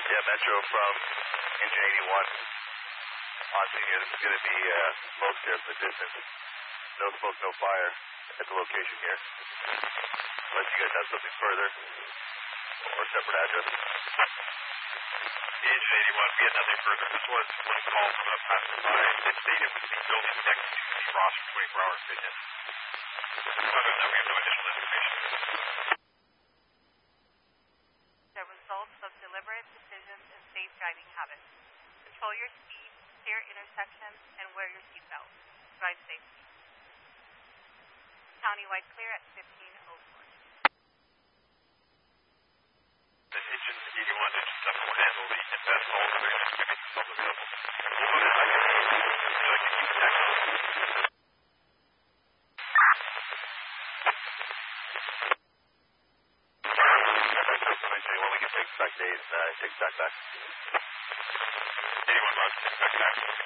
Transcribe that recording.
Yeah, Metro from Engine 81. Honestly, there's going to be smoke there from the distance. No smoke, no fire at the location here. Unless you guys have something further or separate address. Engine 81, we had nothing further. This was one call from a passerby that stated with the building next to the Ross for 24 hours visit. Other than that, we have no additional information. The results of deliberate decisions and safe driving habits. Control your speed, clear intersections, and wear your seatbelt. Drive safely. Countywide clear at 1504. The Engine 81, Engine 7 will handle the invest all clear and give it to public level. We'll move it back in. Would you like to keep text? When we can take back days, take back. 81 Roger, take back.